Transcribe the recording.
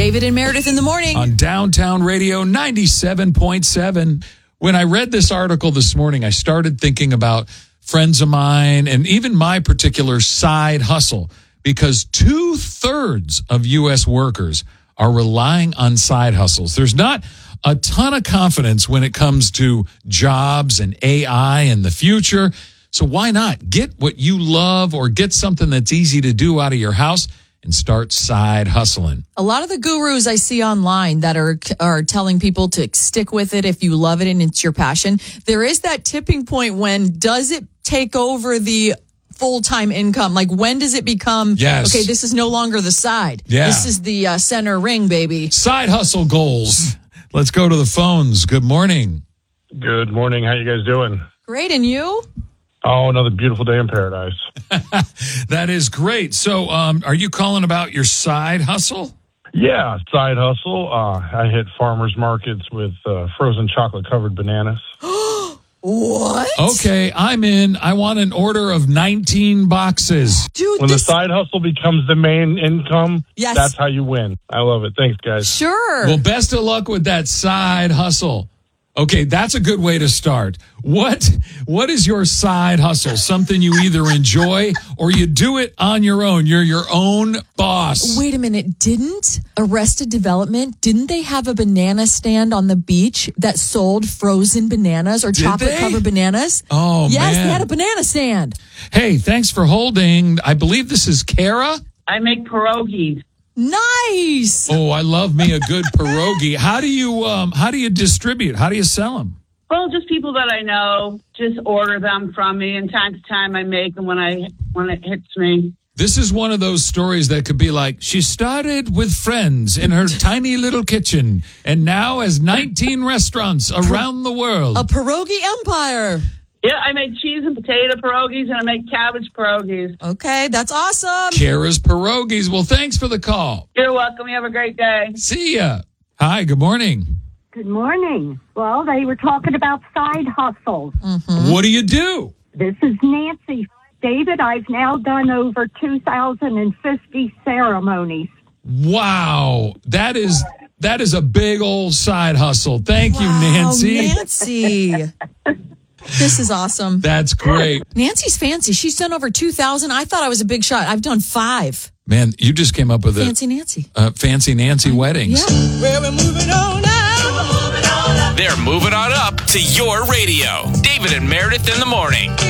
David and Meredith in the morning. On Downtown Radio 97.7. When I read this article this morning, I started thinking about friends of mine and even my particular side hustle, because 2/3 of U.S. workers are relying on side hustles. There's not a ton of confidence when it comes to jobs and AI and the future. So why not get what you love or get something that's easy to do out of your house and start side hustling? A lot of the gurus I see online that are telling people to stick with it if you love it and it's your passion. There is that tipping point when does it take over the full-time income? Like, when does it become, okay, this is no longer the side. Yeah. This is the center ring, baby. Side hustle goals. Let's go to the phones. Good morning. Good morning. How you guys doing? Great, and you? Oh, another beautiful day in paradise. That is great. So, are you calling about your side hustle? Yeah, side hustle. I hit farmers markets with frozen chocolate-covered bananas. What? Okay, I'm in. I want an order of 19 boxes. Dude, when the side hustle becomes the main income, that's how you win. I love it. Thanks, guys. Sure. Well, best of luck with that side hustle. Okay, that's a good way to start. What is your side hustle? Something you either enjoy or you do it on your own. You're your own boss. Wait a minute. Didn't Arrested Development, didn't they have a banana stand on the beach that sold frozen bananas or chocolate-covered bananas? Oh, yes, man. they had a banana stand. Hey, thanks for holding. I believe this is Kara. I make pierogies. Nice. Oh, I love me a good pierogi. How do you distribute? How do you sell them? Well, just people that I know just order them from me, and time to time I make them when it hits me. This is one of those stories that could be like, she started with friends in her tiny little kitchen and now has 19 restaurants around the world. A pierogi empire. Yeah, I make cheese and potato pierogies, and I make cabbage pierogies. Okay, that's awesome. Kara's Pierogies. Well, thanks for the call. You're welcome. You have a great day. See ya. Hi, good morning. Good morning. Well, they were talking about side hustles. Mm-hmm. What do you do? This is Nancy. David, I've now done over 2,050 ceremonies. Wow. That is a big old side hustle. Thank you, Nancy. Nancy. This is awesome. That's great. Nancy's fancy. She's done over 2,000. I thought I was a big shot. I've done 5. Man, you just came up with Fancy Nancy. Fancy Nancy weddings. Yeah. Well, we're moving on up. They're moving on up to your radio. David and Meredith in the morning.